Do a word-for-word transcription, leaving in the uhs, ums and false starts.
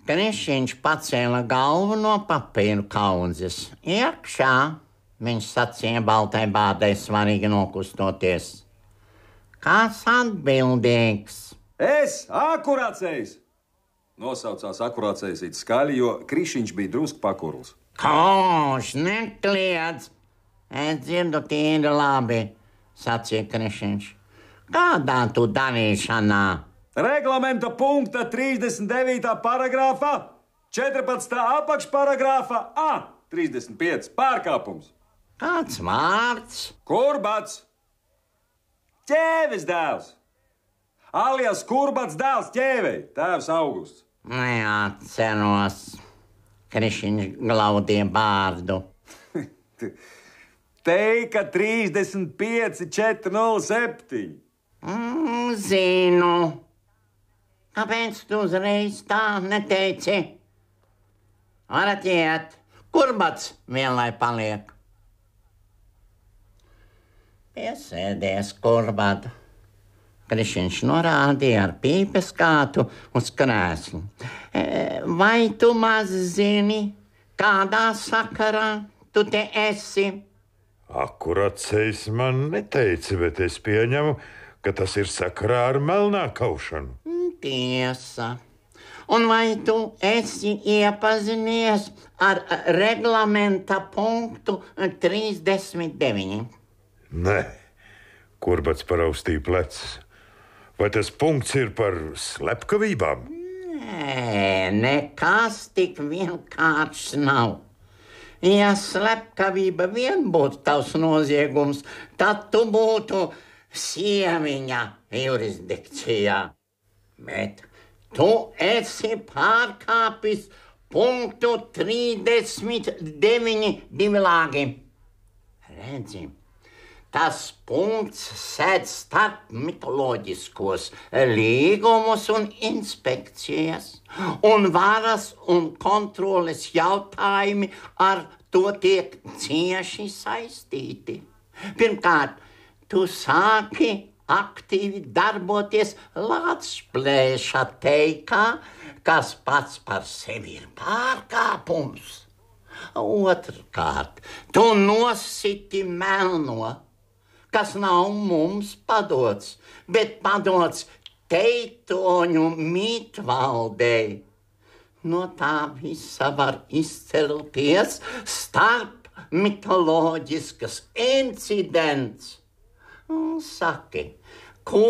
Krišiņš pacēla galvu no papīru kaudzes. Iekšā, viņš sacīja baltai bādai svarīgi nokustoties. Kas atbildīgs? Es, akurācējs! Nosaucās akurācējs it skaļi, jo Krišiņš bija drusku pakurls. Koš, nekliedz! Es dzirdu tīri labi, sacīja Krišiņš. Kādā tu darīšanā? Reglamenta punkta trīsdesmit devītā paragrāfā, četrpadsmitā apakšparagrāfā, A, trīsdesmit pieci pārkāpums. Kāds vārds? Kurbats. Ķēves dēls. Alias Kurbats dēls ķēvei, tēvs Augusts. Neatceros. Krišiņš glaudīja bārdu. Teika trīsdesmit pieci četri nulle septiņi. Mm, zinu. Kāpēc tu uzreiz tā neteici? Varat iet. Kurbats vien lai paliek. Piesēdies, Kurbatu. Krišiņš norādīja ar pīpes kātu uz krēslu. Vai tu maz zini, kādā sakarā tu te esi? Akurācējs man neteica, bet es pieņemu, ka tas ir sakarā ar melnā kaušanu. Tiesa. Un vai tu esi iepazinies ar reglamenta punktu trīsdesmit deviņi? Nē, Kurbats paraustīja plecs. Vai tas punkts ir par slepkavībām? Nē, nekas tik vienkāršs nav. Ja slepkavība vien būtu tavs noziegums, tad tu būtu sieviņa jurisdikcijā. Bet tu esi pārkāpis punktu trīsdesmit deviņi divi lāgi. Redzi, tas punkts sēdz starp mitoloģiskos līgumus un inspekcijas, un varas un kontroles jautājumi ar to tiek cieši saistīti. Pirmkārt, tu sāki aktīvi darboties lāčplēša teikā, kas pats par sevi ir pārkāpums. Otrkārt, tu nositi melno, kas nav mums padots, bet padots teitoņu mītvaldei. No tā visa var izcelties starp mitoloģiskas incidents. Saki,